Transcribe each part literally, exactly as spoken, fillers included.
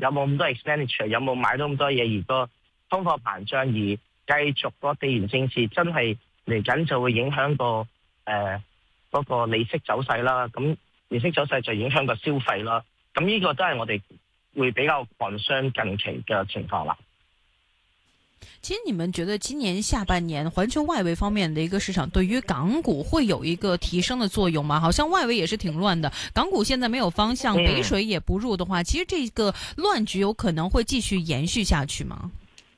有冇咁多 expenditure， 有冇買到咁多嘢，而個通貨膨脹，而繼續個地緣政治真係嚟緊就會影響個誒嗰、呃那個利息走勢啦。咁利息走勢就影響個消費啦。咁呢個都係我哋會比較 concern 近期嘅情況啦。 其實你們覺得今年下半年環球外圍方面的一個市場對於港股會有一個提升的作用嗎？好像外圍也是挺亂的，港股現在沒有方向，北水也不入的話，其實這個亂局有可能會繼續延續下去嗎？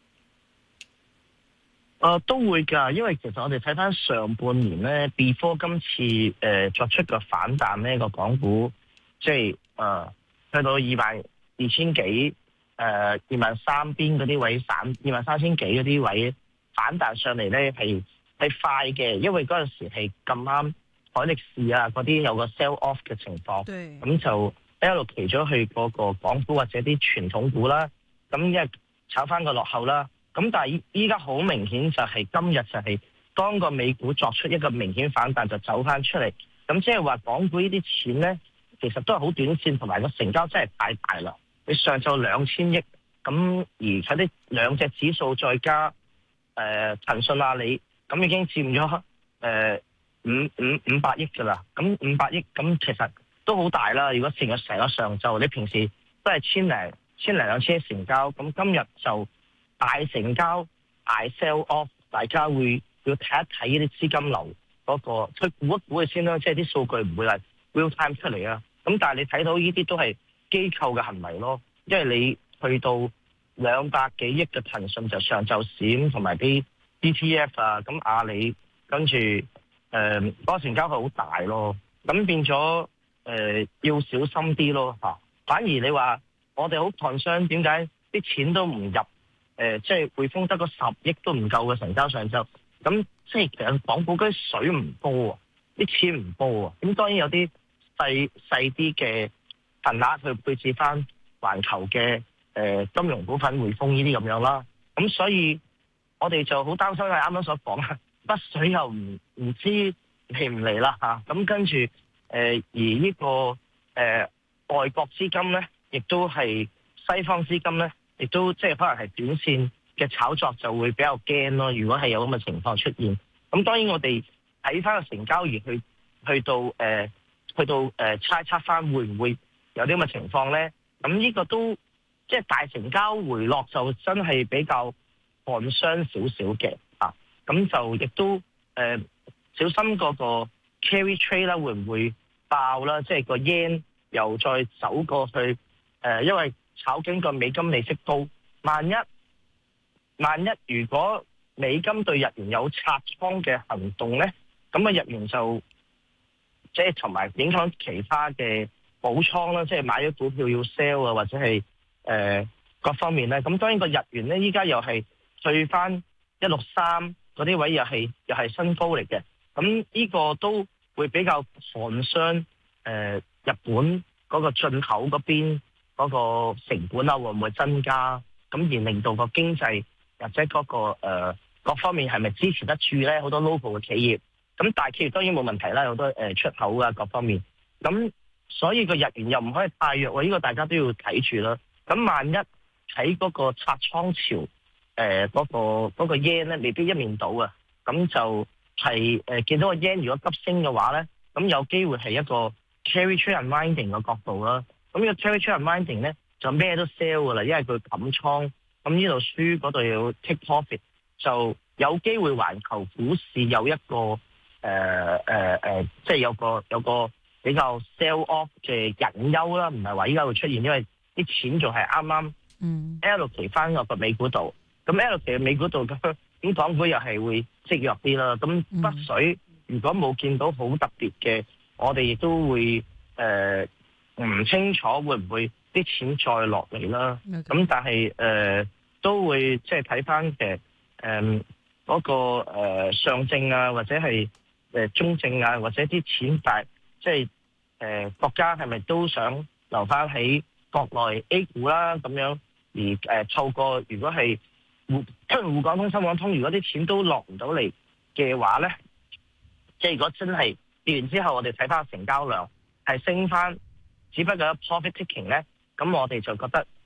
誒、呃，都會㗎，因為其實我哋睇翻上半年呢 before 今次誒、呃、作出嘅反彈呢個港股即係誒去到二萬二千幾。誒二萬三邊嗰啲位散，二萬三千幾嗰啲位反彈上嚟咧，係係快嘅，因為嗰陣時係咁啱海力士啊嗰啲有個 sell off 嘅情況，咁就一路騎咗去嗰個港股或者啲傳統股啦，咁因為炒翻個落後啦，咁但係依家好明顯就係今日就係當個美股作出一個明顯反彈就走翻出嚟，咁即係話港股呢啲錢咧，其實都係好短線，同埋個成交真係太大啦。你上晝兩千億，咁而喺啲兩隻指數再加誒、呃、騰訊阿里，咁已經佔咗誒五五五百億㗎啦。咁五百億咁其實都好大啦。如果成個成個上晝，你平時都係千零千零兩千成交，咁今日就大成交大 sell off， 大家會要睇一睇呢啲資金流嗰、那個，佢估一估佢先啦，即係啲數據唔會係 real time 出嚟啊。咁但係你睇到呢啲都係機構嘅行為咯，因為你去到兩百幾億嘅騰訊就上晝閃，同埋啲 E T F 啊，咁阿里跟住誒嗰個成交係好大咯，咁變咗誒、呃、要小心啲咯嚇。反而你話我哋好 concern 點解啲錢都唔入誒，即係匯豐得個十億都唔夠嘅成交上晝，咁即係其實港股嗰啲水唔多啊，啲錢唔多啊，咁當然有啲細細啲嘅份額去配置翻環球嘅誒、呃、金融股份、匯豐呢啲咁樣啦，咁所以我哋就好擔心，係啱啱所講啦，北水又唔唔知嚟唔嚟啦嚇，咁跟住誒而呢、這個誒、呃、外國資金咧，亦都係西方資金咧，亦都即係可能係短線嘅炒作就會比較驚咯。如果係有咁嘅情況出現，咁當然我哋睇翻個成交而去去到誒。呃去到誒、呃、猜測翻會唔會有啲咁嘅情況咧？咁呢個都即係大成交回落就真係比較寒傷少少嘅啊！咁就亦都誒、呃、小心嗰個 carry trade 啦，會唔會爆啦？即係個 yen 又再走過去誒、呃，因為炒緊個美金利息高，萬一萬一如果美金對日元有拆倉嘅行動咧，咁啊日元就即係同埋影響其他嘅補倉啦，即係買咗股票要 sell 啊，或者係誒、呃、各方面咧。咁當然個日元咧，依家又係去翻一六三嗰啲位又，又係又係新高嚟嘅。咁呢個都會比較寒傷誒日本嗰個進口嗰邊嗰個成本啊，會唔會增加？咁而令到個經濟或者嗰、那個誒、呃、各方面係咪支持得住咧？好多 local 嘅企業。咁大企業當然冇問題啦，好多誒出口啊各方面，咁所以個日元又唔可以太弱，呢個大家都要睇住啦。咁萬一喺嗰個拆倉潮，誒、呃、嗰、嗰個嗰、嗰個 yen 咧未必一面倒啊，咁就係、是、誒、呃、見到個 yen 如果急升嘅話咧，咁有機會係一個 carry trade unwinding 嘅角度啦。咁呢個 carry trade unwinding 咧就咩都 sell 噶啦，因為佢冚倉，咁呢度輸嗰度要 take profit，就有機會環球股市有一個。誒誒誒，即係有個有個比較 sell off 嘅隱憂啦，唔係話依家會出現，因為啲錢仲係啱啱 L 期翻落個美股度，咁 L 期嘅美股度咁港股又係會積弱啲啦。咁北水如果冇見到好特別嘅，我哋亦都會誒唔、呃、清楚會唔會啲錢再落嚟啦。咁、okay. 但係誒、呃、都會即係睇翻嘅誒嗰個、呃、上證啊，或者係。誒中證啊，或者啲錢大，即係誒國家係咪都想留翻喺國內 A 股啦咁樣？而誒、呃、透過如果係滬滬港通、深港通，如果啲錢都落唔到嚟嘅話咧，即係如果真係跌完之後，我哋睇翻成交量係升翻，只不過 profit taking 咧，咁我哋就覺得